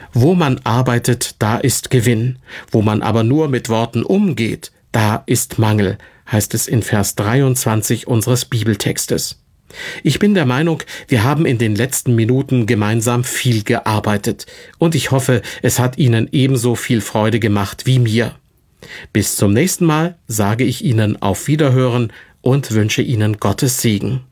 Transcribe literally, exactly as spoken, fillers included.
Wo man arbeitet, da ist Gewinn. Wo man aber nur mit Worten umgeht, da ist Mangel, heißt es in Vers dreiundzwanzig unseres Bibeltextes. Ich bin der Meinung, wir haben in den letzten Minuten gemeinsam viel gearbeitet und ich hoffe, es hat Ihnen ebenso viel Freude gemacht wie mir. Bis zum nächsten Mal sage ich Ihnen auf Wiederhören und wünsche Ihnen Gottes Segen.